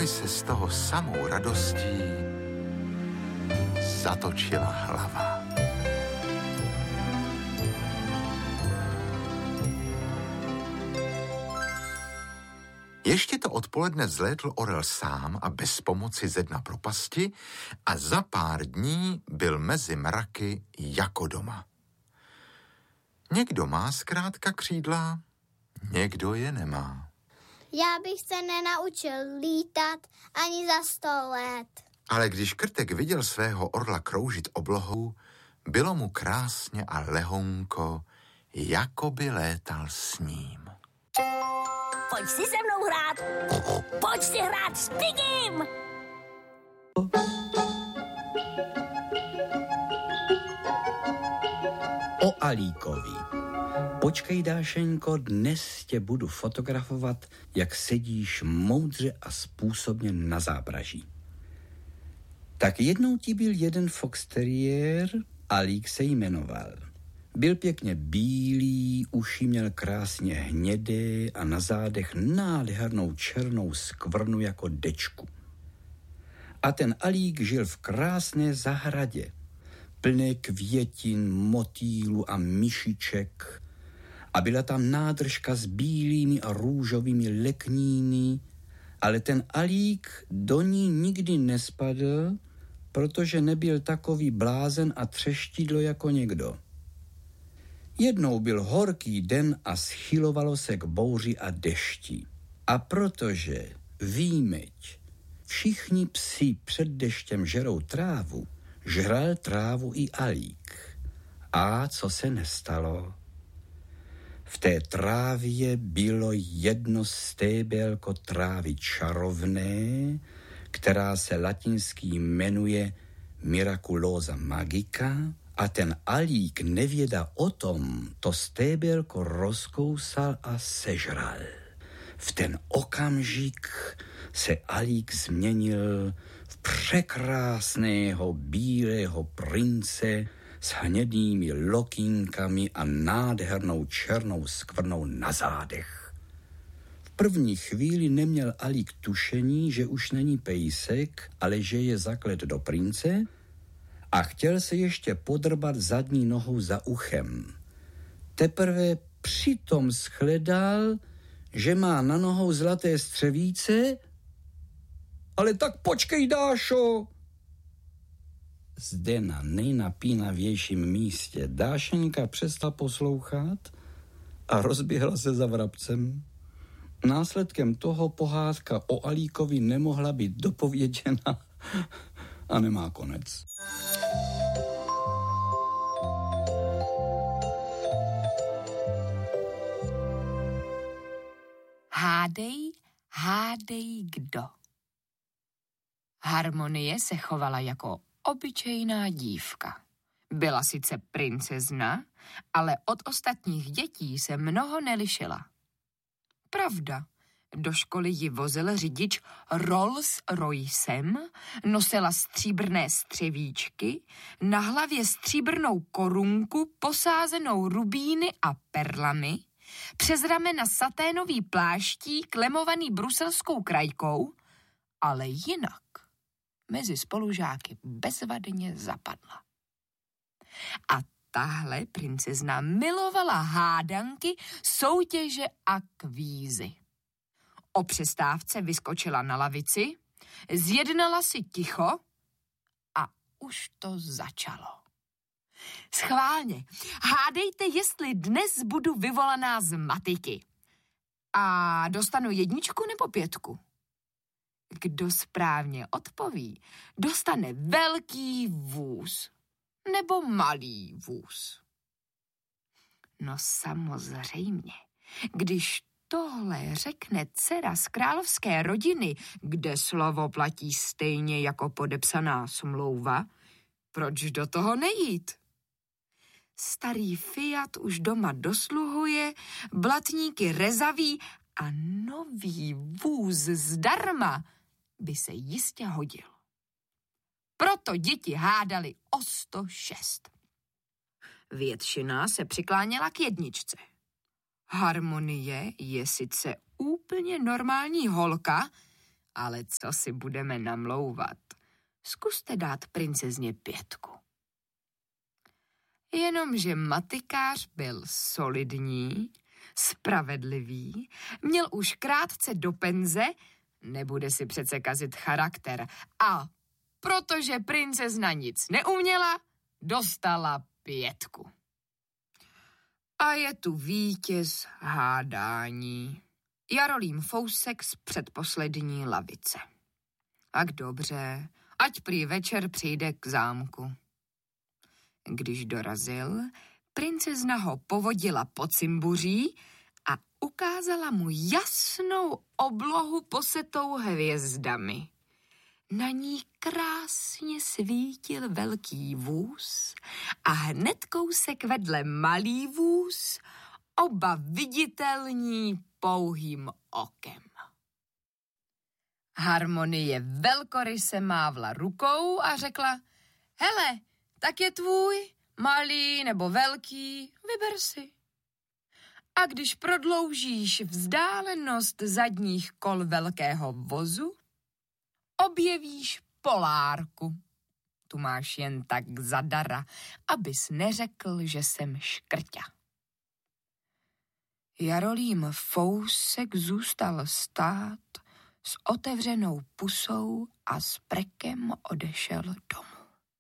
se z toho samou radostí zatočila hlava. Ještě to odpoledne vzlétl orel sám a bez pomoci ze dna propasti a za pár dní byl mezi mraky jako doma. Někdo má zkrátka křídla, někdo je nemá. Já bych se nenaučil lítat ani za 100 let. Ale když Krtek viděl svého orla kroužit oblohou, bylo mu krásně a lehonko, jako by létal s ním. Pojď si se mnou hrát. Pojď si hrát s Pigim. O Alíkovi. Počkej, Dášeňko, dnes tě budu fotografovat, jak sedíš moudře a způsobně na zábraží. Tak jednou ti byl jeden fox terrier, Alík se jmenoval. Byl pěkně bílý, uši měl krásně hnědé a na zádech nádhernou černou skvrnu jako dečku. A ten Alík žil v krásné zahradě, plné květin, motýlů a myšiček, a byla tam nádržka s bílými a růžovými lekníny, ale ten Alík do ní nikdy nespadl, protože nebyl takový blázen a třeštidlo jako někdo. Jednou byl horký den a schylovalo se k bouři a dešti. A protože, výjmeť, všichni psi před deštěm žerou trávu, žral trávu i Alík. A co se nestalo? V té trávě bylo jedno stébelko trávy čarovné, která se latinsky jmenuje Miraculosa magica, a ten Alík nevěda o tom to stébelko rozkousal a sežral. V ten okamžik se Alík změnil v překrásného bílého prince s hnědými lokýnkami a nádhernou černou skvrnou na zádech. V první chvíli neměl Alík tušení, že už není pejsek, ale že je zaklet do prince, a chtěl se ještě podrbat zadní nohou za uchem. Teprve přitom shledal, že má na nohou zlaté střevíce. Ale tak počkej, Dášo! Zde na nejnapínavějším místě Dášenka přestala poslouchat a rozběhla se za vrabcem. Následkem toho pohádka o Alíkovi nemohla být dopověděna a nemá konec. Hádej kdo. Harmonie se chovala jako obyčejná dívka. Byla sice princezna, ale od ostatních dětí se mnoho nelišila. Pravda, do školy ji vozil řidič Rolls-Roycem, nosila stříbrné střevíčky, na hlavě stříbrnou korunku posázenou rubíny a perlami, přes ramena saténový pláštík lemovaný bruselskou krajkou, ale jinak mezi spolužáky bezvadně zapadla. A tahle princezna milovala hádanky, soutěže a kvízy. O přestávce vyskočila na lavici, zjednala si ticho a už to začalo. Schválně, hádejte, jestli dnes budu vyvolaná z matiky. A dostanu 1 nebo 5? Kdo správně odpoví, dostane velký vůz nebo malý vůz. No samozřejmě, když tohle řekne dcera z královské rodiny, kde slovo platí stejně jako podepsaná smlouva, proč do toho nejít? Starý Fiat už doma dosluhuje, blatníky rezaví a nový vůz zdarma by se jistě hodil. Proto děti hádali o 106. Většina se přikláněla k 1. Harmonie je sice úplně normální holka, Ale co si budeme namlouvat? Zkuste dát princezně 5. Jenomže matykář byl solidní, spravedlivý, měl už krátce do penze, nebude si přece kazit charakter. A protože princezna nic neuměla, dostala 5. A je tu vítěz hádání. Jarolím Fousek z předposlední lavice. Tak dobře, ať prý večer přijde k zámku. Když dorazil, princezna ho povodila po cimbuří a ukázala mu jasnou oblohu posetou hvězdami. Na ní krásně svítil velký vůz a hned kousek vedle malý vůz, oba viditelní pouhým okem. Harmonie velkoryse mávla rukou a řekla: hele, tak je tvůj, malý nebo velký, vyber si. A když prodloužíš vzdálenost zadních kol velkého vozu, objevíš polárku. Tu máš jen tak zadara, abys neřekl, že jsem škrťa. Jarolím Fousek zůstal stát s otevřenou pusou a s prekem odešel domů.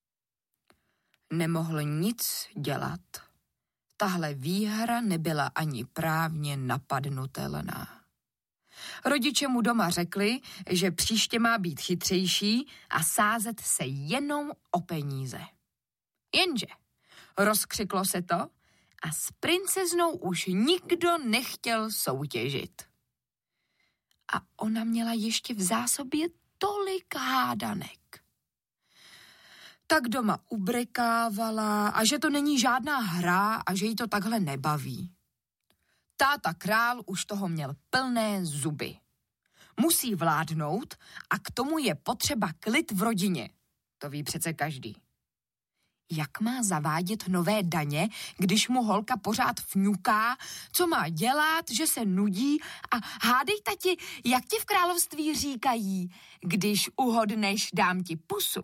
Nemohl nic dělat. Tahle výhra nebyla ani právně napadnutelná. Rodiče mu doma řekli, že příště má být chytřejší a sázet se jenom o peníze. Jenže rozkřiklo se to a s princeznou už nikdo nechtěl soutěžit. A ona měla ještě v zásobě tolik hádanek. Tak doma ubrekávala a že to není žádná hra a že jí to takhle nebaví. Táta král už toho měl plné zuby. Musí vládnout a k tomu je potřeba klid v rodině. To ví přece každý. Jak má zavádět nové daně, když mu holka pořád fňuká, co má dělat, že se nudí a hádej, tati, jak ti v království říkají, když uhodneš, dám ti pusu.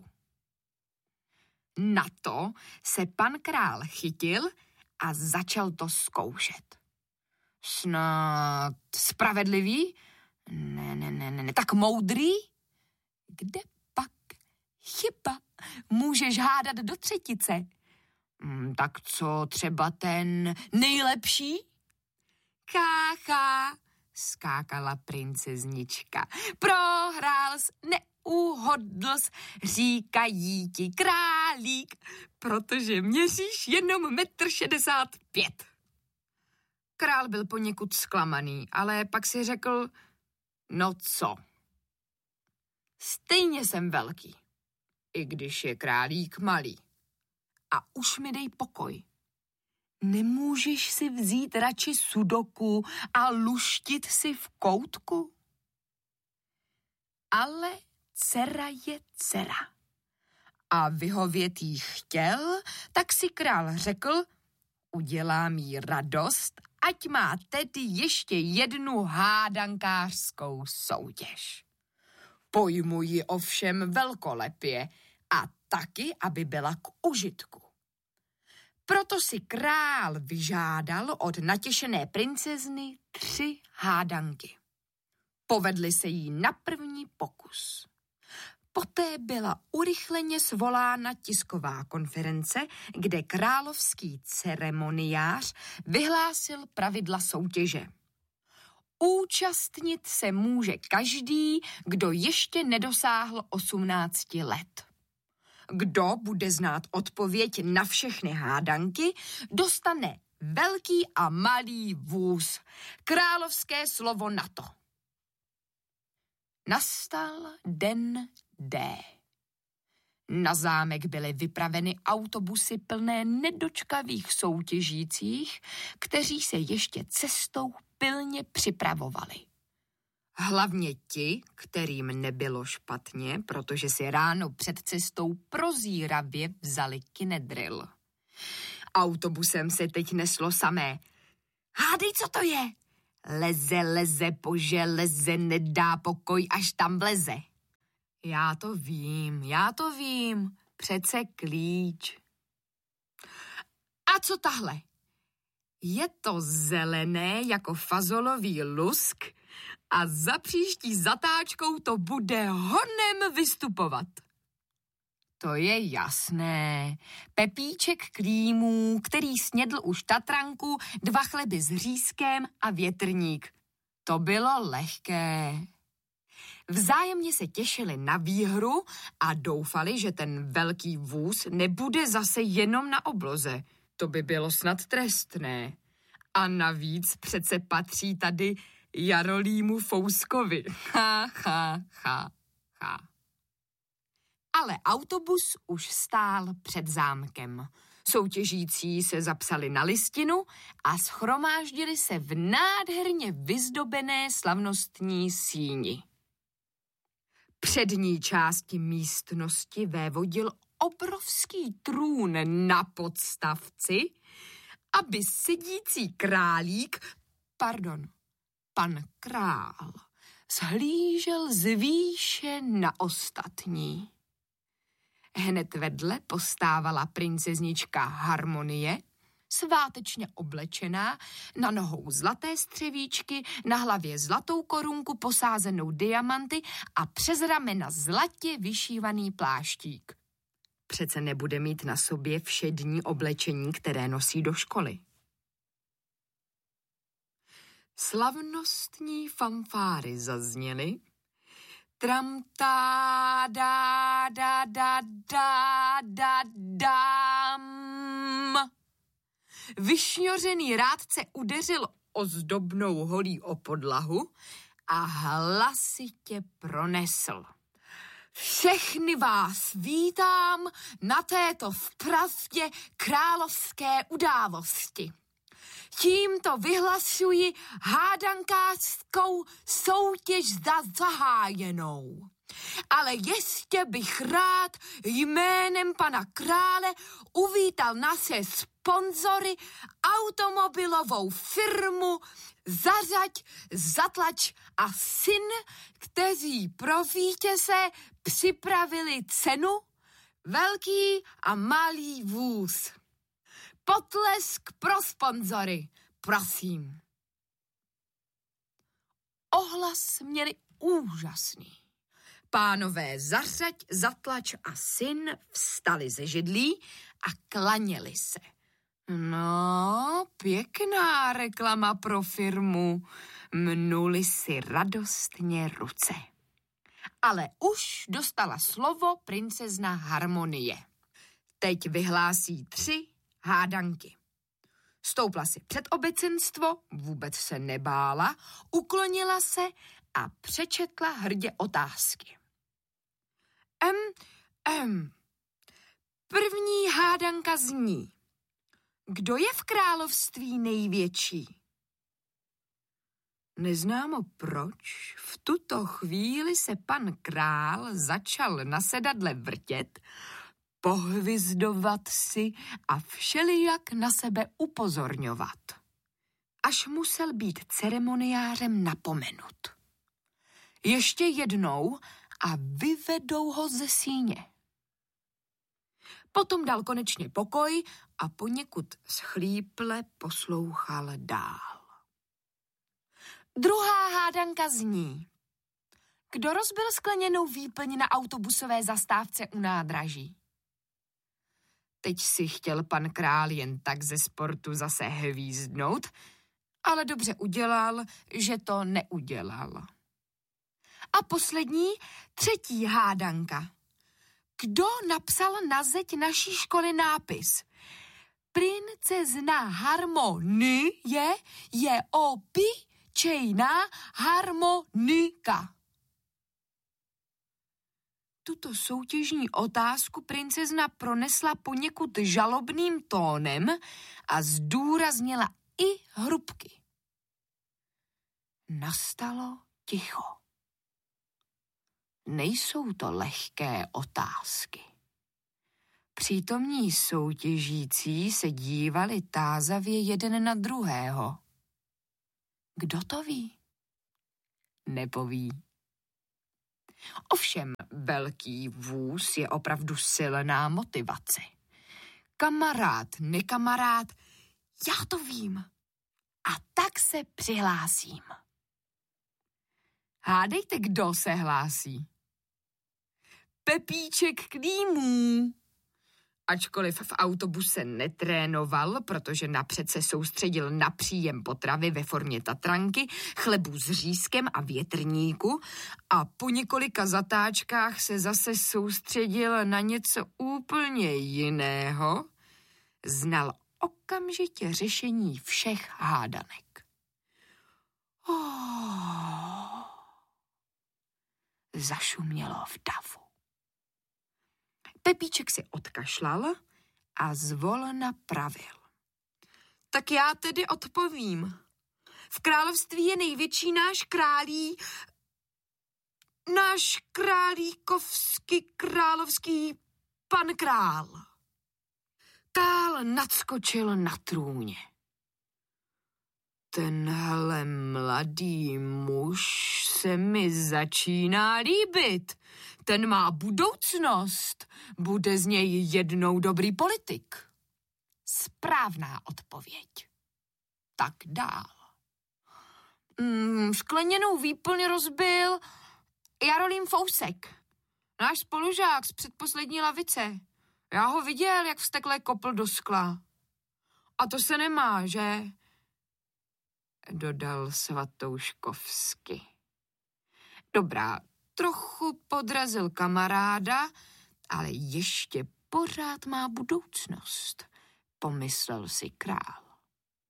Na to se pan král chytil a začal to zkoušet. Snad spravedlivý? Ne, tak moudrý? Kde pak chyba? Můžeš hádat do 3. Tak co třeba ten nejlepší? Kácha, skákala princeznička. Prohrál jsi, neuhodl jsi, říkají ti králík, protože měříš jenom 1,65 m. Král byl poněkud zklamaný, ale pak si řekl, no co? Stejně jsem velký, i když je králík malý. A už mi dej pokoj. Nemůžeš si vzít radši sudoku a luštit si v koutku? Ale dcera je dcera. A vyhovět jí chtěl, tak si král řekl, udělám jí radost, ať má tedy ještě jednu hádankářskou soutěž. Pojmu ji ovšem velkolepě a taky, aby byla k užitku. Proto si král vyžádal od natěšené princezny 3 hádanky. Povedly se jí na první pokus. Poté byla urychleně svolána tisková konference, kde královský ceremoniář vyhlásil pravidla soutěže. Účastnit se může každý, kdo ještě nedosáhl 18 let. Kdo bude znát odpověď na všechny hádanky, dostane velký a malý vůz. Královské slovo na to. Nastal den D. Na zámek byly vypraveny autobusy plné nedočkavých soutěžících, kteří se ještě cestou pilně připravovali. Hlavně ti, kterým nebylo špatně, protože si ráno před cestou prozíravě vzali kinedril. Autobusem se teď neslo samé. Hádej, co to je? Leze po železe, nedá pokoj, až tam vleze. Já to vím, přece klíč. A co tahle? Je to zelené jako fazolový lusk a za příští zatáčkou to bude honem vystupovat. To je jasné. Pepíček Klímů, který snědl už Tatranku, 2 chleby s řízkem a větrník. To bylo lehké. Vzájemně se těšili na výhru a doufali, že ten velký vůz nebude zase jenom na obloze. To by bylo snad trestné. A navíc přece patří tady Jarolímu Fouskovi. Ha. Ale autobus už stál před zámkem. Soutěžící se zapsali na listinu a shromáždili se v nádherně vyzdobené slavnostní síni. Přední části místnosti vévodil obrovský trůn na podstavci, aby sedící pan král, zhlížel zvýše na ostatní. Hned vedle postávala princeznička Harmonie, svátečně oblečená, na nohou zlaté střevíčky, na hlavě zlatou korunku posázenou diamanty a přes ramena zlatě vyšívaný pláštík. Přece nebude mít na sobě všední oblečení, které nosí do školy. Slavnostní fanfáry zazněly. Tramtá da da da da da dám. Vyšňořený rádce udeřil ozdobnou holí o podlahu a hlasitě pronesl. Všechny vás vítám na této vpravdě královské události. Tímto vyhlašuji hádankářskou soutěž za zahájenou. Ale ještě bych rád jménem pana krále uvítal naše sponzory, automobilovou firmu Zařaď, Zatlač a Syn, kteří pro vítěze připravili cenu Velký a malý vůz. Potlesk pro sponzory, prosím. Ohlas měli úžasný. Pánové Zařaď, Zatlač a Syn vstali ze židlí a klaněli se. No, pěkná reklama pro firmu. Mnuli si radostně ruce. Ale už dostala slovo princezna Harmonie. Teď vyhlásí 3 hádanky. Stoupla si před obecenstvo, vůbec se nebála, uklonila se a přečetla hrdě otázky. První hádanka zní: Kdo je v království největší? Neznámo proč, v tuto chvíli se pan král začal na sedadle vrtět, pohvizdovat si a všelijak na sebe upozorňovat. Až musel být ceremoniářem napomenut. Ještě jednou a vyvedou ho ze síně. Potom dal konečně pokoj a poněkud schlíple poslouchal dál. Druhá hádanka zní: Kdo rozbil skleněnou výplň na autobusové zastávce u nádraží? Teď si chtěl pan král jen tak ze sportu zase hvízdnout, ale dobře udělal, že to neudělal. A poslední, 3. hádanka. Kdo napsal na zeď naší školy nápis: Princezna Harmonie je obyčejná harmonika? Tuto soutěžní otázku princezna pronesla poněkud žalobným tónem a zdůraznila i hrubky. Nastalo ticho. Nejsou to lehké otázky. Přítomní soutěžící se dívali tázavě jeden na druhého. Kdo to ví? Nepoví. Ovšem, velký vůz je opravdu silná motivace. Kamarád, nekamarád, já to vím. A tak se přihlásím. Hádejte, kdo se hlásí? Pepíček Klímů. Ačkoliv v autobuse netrénoval, protože napřed se soustředil na příjem potravy ve formě tatranky, chlebu s řízkem a větrníku a po několika zatáčkách se zase soustředil na něco úplně jiného, znal okamžitě řešení všech hádanek. Zašumělo v davu. Pepíček si odkašlal a zvolna pravil. Tak já tedy odpovím. V království je největší náš královský pan král. Král nadskočil na trůně. Tenhle mladý muž se mi začíná líbit. Ten má budoucnost. Bude z něj jednou dobrý politik. Správná odpověď. Tak dál. Skleněnou výplň rozbil Jarolím Fousek. Náš spolužák z předposlední lavice. Já ho viděl, jak vztekle kopl do skla. A to se nemá, že? Dodal Svatouškovsky. Dobrá, trochu podrazil kamaráda, ale ještě pořád má budoucnost, pomyslel si král.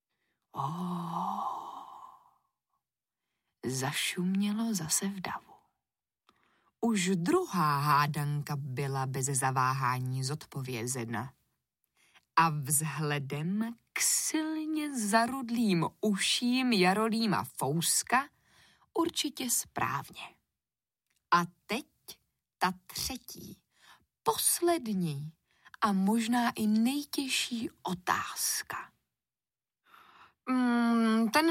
Zašumělo zase v davu. Už druhá hádanka byla bez zaváhání zodpovězena. A vzhledem k silně zarudlým uším Jarolíma Fouska určitě správně. A teď ta třetí, poslední a možná i nejtěžší otázka. Ten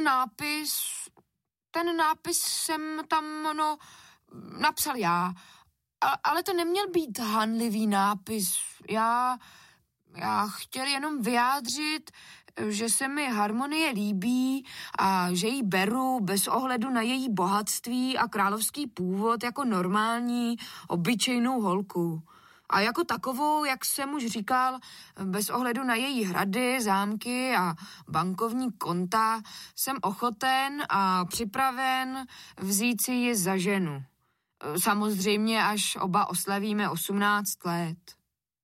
nápis jsem tam, napsal já, ale to neměl být hanlivý nápis. Já chtěl jenom vyjádřit, že se mi harmonie líbí a že ji beru bez ohledu na její bohatství a královský původ jako normální, obyčejnou holku. A jako takovou, jak jsem už říkal, bez ohledu na její hrady, zámky a bankovní konta, jsem ochoten a připraven vzít si ji za ženu. Samozřejmě, až oba oslavíme 18 let.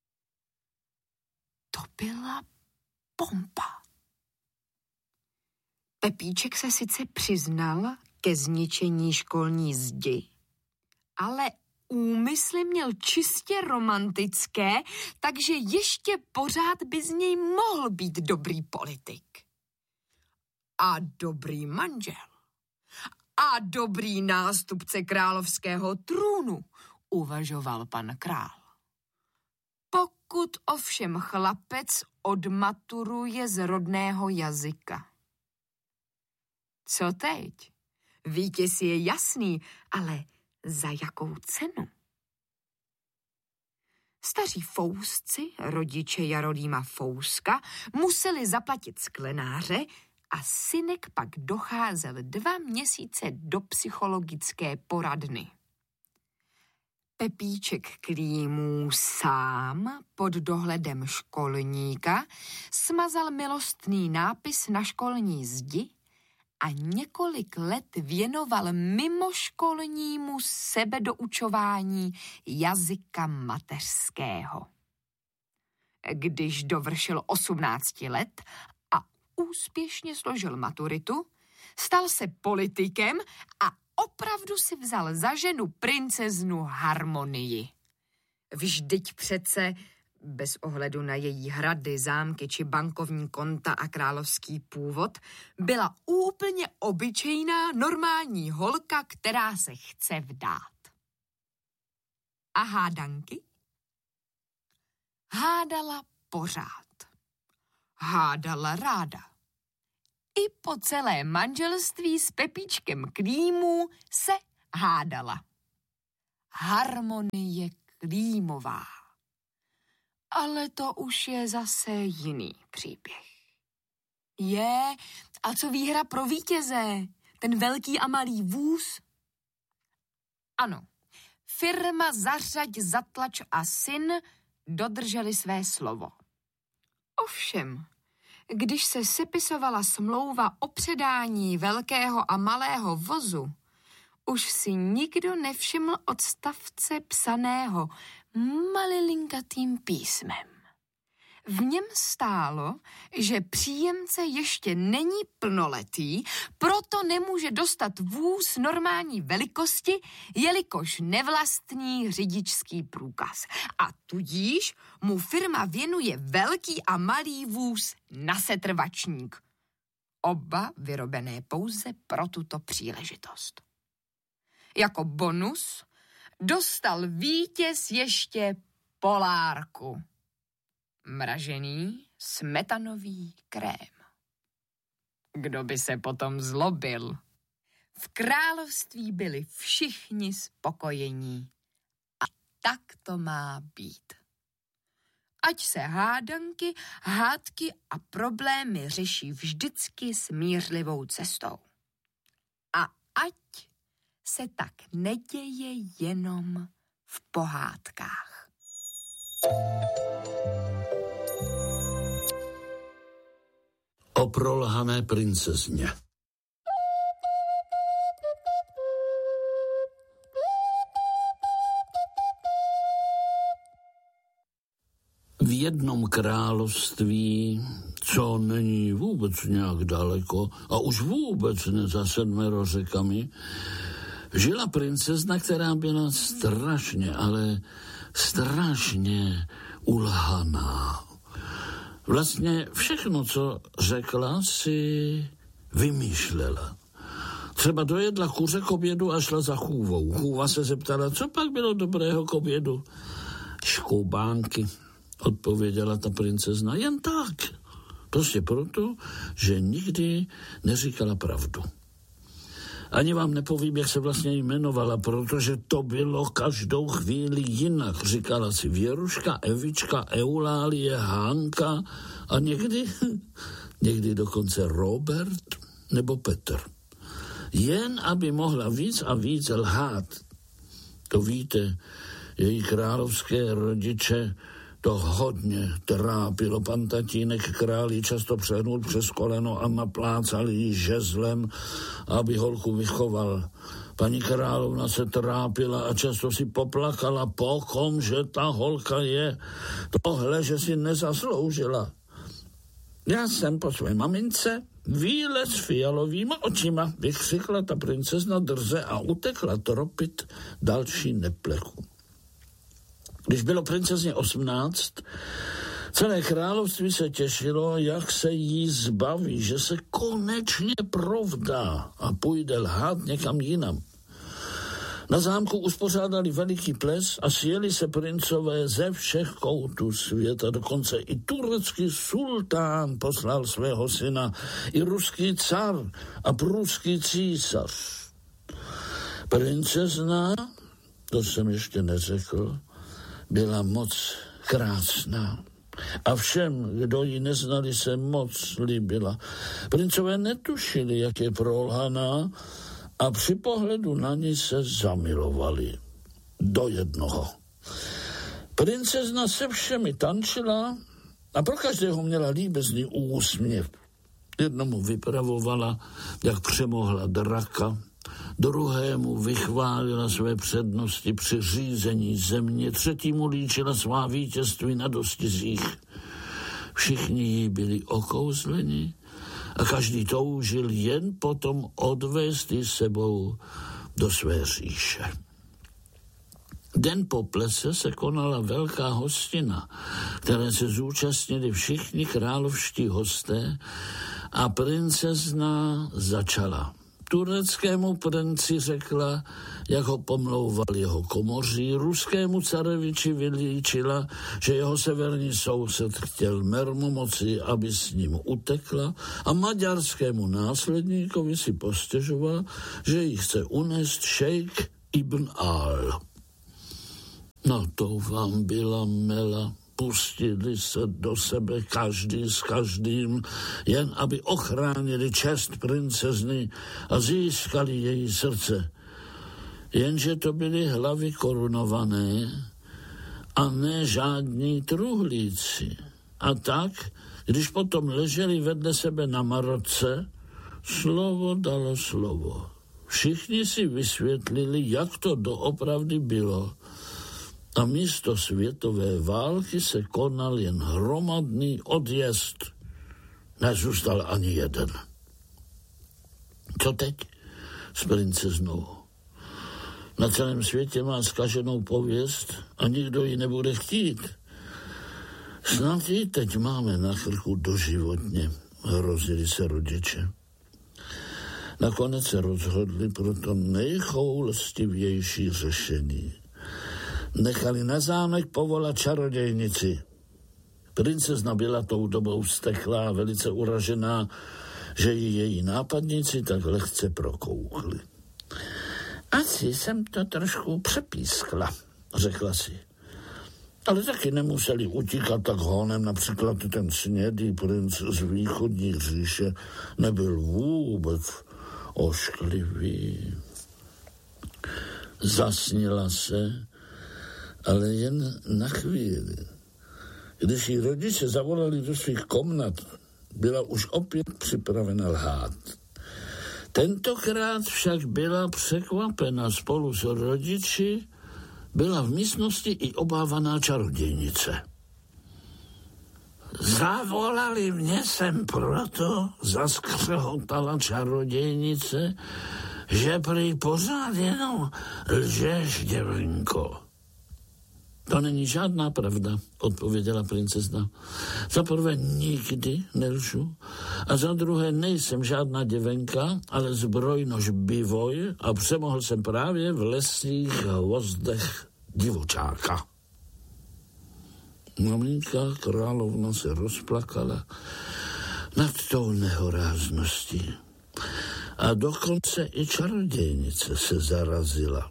To byla pompa. Pepíček se sice přiznal ke zničení školní zdi, ale úmysly měl čistě romantické, takže ještě pořád by z něj mohl být dobrý politik. A dobrý manžel. A dobrý nástupce královského trůnu, uvažoval pan král. Pokud ovšem chlapec odmaturuje z rodného jazyka. Co teď? Vítěz je jasný, ale za jakou cenu? Staří Fousci, rodiče Jarolíma Fouska, museli zaplatit sklenáře a synek pak docházel 2 měsíce do psychologické poradny. Pepíček Klímů sám pod dohledem školníka smazal milostný nápis na školní zdi a několik let věnoval mimoškolnímu sebedoučování jazyka mateřského. Když dovršil 18 let a úspěšně složil maturitu, stal se politikem a opravdu si vzal za ženu princeznu Harmonii. Vždyť přece, bez ohledu na její hrady, zámky či bankovní konta a královský původ, byla úplně obyčejná normální holka, která se chce vdát. A hádanky? Hádala pořád. Hádala ráda. I po celé manželství s Pepíčkem Klímů se hádala. Harmonie Klímová. Ale to už je zase jiný příběh. A co výhra pro vítěze? Ten velký a malý vůz? Ano, firma Zařaď, Zatlač a Syn dodrželi své slovo. Ovšem, když se sepisovala smlouva o předání velkého a malého vozu, už si nikdo nevšiml odstavce psaného malilinkatým písmem. V něm stálo, že příjemce ještě není plnoletý, proto nemůže dostat vůz normální velikosti, jelikož nevlastní řidičský průkaz. A tudíž mu firma věnuje velký a malý vůz na setrvačník. Oba vyrobené pouze pro tuto příležitost. Jako bonus dostal vítěz ještě polárku. Mražený smetanový krém. Kdo by se potom zlobil? V království byli všichni spokojení. A tak to má být. Ať se hádky a problémy řeší vždycky smířlivou cestou. A ať se tak neděje jenom v pohádkách. O prolhané princezně. V jednom království, co není vůbec nějak daleko a už vůbec ne za 7 řekami, žila princezna, která byla strašně, ale strašně ulhaná. Vlastně všechno, co řekla, si vymýšlela. Třeba dojedla kuře k obědu a šla za chůvou. Chůva se zeptala, co pak bylo dobrého k obědu. Škoubánky, odpověděla ta princezna. Jen tak. Prostě proto, že nikdy neříkala pravdu. Ani vám nepovím, jak se vlastně jmenovala, protože to bylo každou chvíli jinak. Říkala si Věruška, Evička, Eulálie, Hanka a někdy dokonce Robert nebo Petr. Jen aby mohla víc a víc lhát. To víte, její královské rodiče to hodně trápilo. Pan tatínek králi často přehnul přes koleno a naplácal jí žezlem, aby holku vychoval. Paní královna se trápila a často si poplakala, po kom, že ta holka je. Tohle, že si nezasloužila. Já jsem po své mamince výlet s fialovýma očima, vykřikla ta princezna drze a utekla tropit další neplechu. Když bylo princezně 18, celé království se těšilo, jak se jí zbaví, že se konečně provdá a půjde lhát někam jinam. Na zámku uspořádali veliký ples a sjeli se princové ze všech koutů světa. Dokonce i turecký sultán poslal svého syna, i ruský car a pruský císař. Princezna, to jsem ještě neřekl, byla moc krásná. A všem, kdo ji neznali, se moc líbila. Princové netušili, jak je prolhaná, a při pohledu na ní se zamilovali. Do jednoho. Princezna se všemi tančila a pro každého měla líbezný úsměv. Jednomu vypravovala, jak přemohla draka, druhému vychválila své přednosti při řízení země, třetímu líčila svá vítězství na dostizích. Všichni jí byli okouzleni a každý toužil jen potom odvést ji sebou do své říše. Den po plese se konala velká hostina, které se zúčastnili všichni královští hosté a princezna začala. tureckému princi řekla, jak ho pomlouval jeho komoří, ruskému careviči vylíčila, že jeho severní soused chtěl mermomoci, aby s ním utekla, a maďarskému následníkovi si postěžoval, že ji chce unést šejk Ibn Al. No to vám byla mela. Pustili se do sebe každý s každým, jen aby ochránili čest princezny a získali její srdce. Jenže to byly hlavy korunované a ne žádní truhlíci. A tak, když potom leželi vedle sebe na marotce, slovo dalo slovo. Všichni si vysvětlili, jak to doopravdy bylo. A místo světové války se konal jen hromadný odjezd. Nezůstal ani jeden. Co teď s princeznou? Na celém světě má zkaženou pověst a nikdo ji nebude chtít. Snad ji teď máme na krku doživotně, hrozili se rodiče. Nakonec se rozhodli pro to nejchoulostivější řešení. Nechali na zámek povolat čarodějnici. Princezna byla tou dobou vzteklá a velice uražená, že ji její nápadníci tak lehce prokoukli. Asi jsem to trošku přepískla, řekla si. Ale taky nemuseli utíkat tak honem, například ten snědý princ z východní říše nebyl vůbec ošklivý. Zasnila se, ale jen na chvíli. Když jí rodiče zavolali do svých komnat, byla už opět připravena lhát. Tentokrát však byla překvapena. Spolu s rodiči byla v místnosti i obávaná čarodějnice. Zavolali mě sem proto, zaskřehotala čarodějnice, že prý pořád jenom lžeš, děvenko. To není žádná pravda, odpověděla princezna. Za prvé nikdy nelžu a za druhé nejsem žádná děvenka, ale zbrojnož bivoj a přemohl jsem právě v lesních hvozdech divočáka. Maminka královna se rozplakala nad tou nehorázností. A dokonce i čarodějnice se zarazila.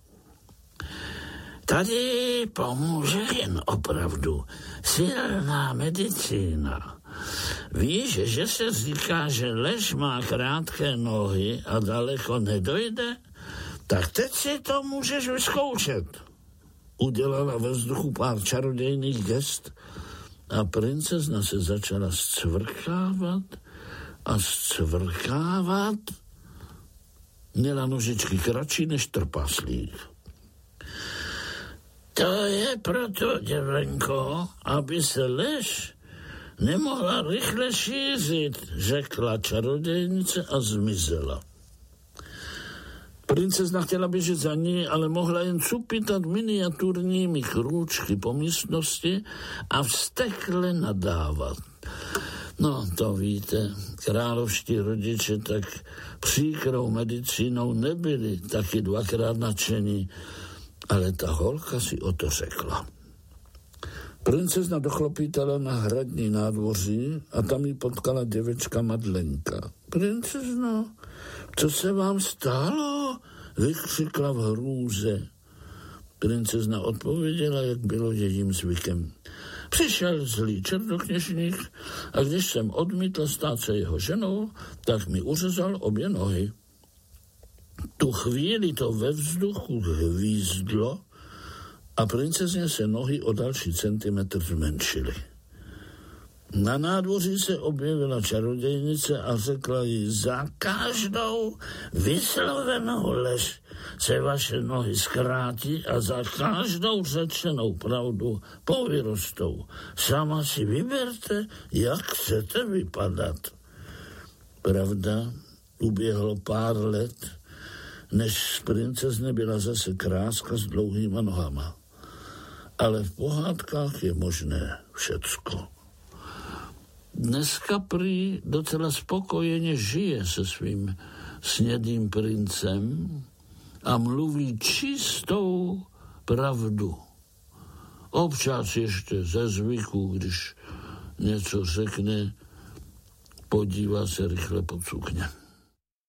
Tady pomůže jen opravdu silná medicína. Víš, že se říká, že lež má krátké nohy a daleko nedojde? Tak teď si to můžeš vyzkoušet. Udělala ve vzduchu pár čarodějných gest a princezna se začala zcvrkávat a zcvrkávat. Měla nožičky kratší než trpaslík. To je proto, děvenko, aby se lež nemohla rychle šířit, řekla čarodějnice a zmizela. Princezna chtěla běžet za ní, ale mohla jen cupitat miniaturními krůčky po místnosti a vztekle nadávat. No, to víte, královští rodiče tak příkrou medicínou nebyli taky dvakrát nadšení, ale ta holka si o to řekla. Princezna dochlopítala na hradní nádvoří a tam ji potkala děvečka Madlenka. Princezno, co se vám stalo? Vykřikla v hrůze. Princezna odpověděla, jak bylo jejím zvykem. Přišel zlý černokněžník a když jsem odmítl stát se jeho ženou, tak mi uřezal obě nohy. Tu chvíli to ve vzduchu hvízdlo a princezně se nohy o další centimetr zmenšily. Na nádvoří se objevila čarodějnice a řekla jí, za každou vyslovenou lež se vaše nohy zkrátí a za každou řečenou pravdu povyrostou. Sama si vyberte, jak chcete vypadat. Pravda, uběhlo pár let, než z princezny byla zase kráska s dlouhýma nohama. Ale v pohádkách je možné všecko. Dneska prý docela spokojeně žije se svým snědým princem a mluví čistou pravdu. Občas ještě ze zvyku, když něco řekne, podívá se rychle pod sukně.